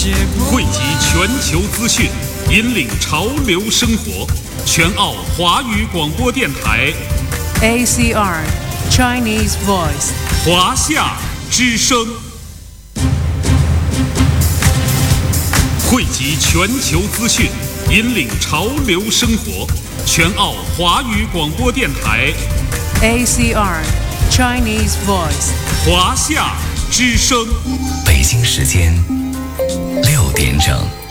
汇集全球资讯，引领潮流生活。全澳华语广播电台 ACR Chinese Voice 华夏之声，汇集全球资讯，引领潮流生活。全澳华语广播电台 ACR Chinese Voice 华夏之声。 北京时间6点整。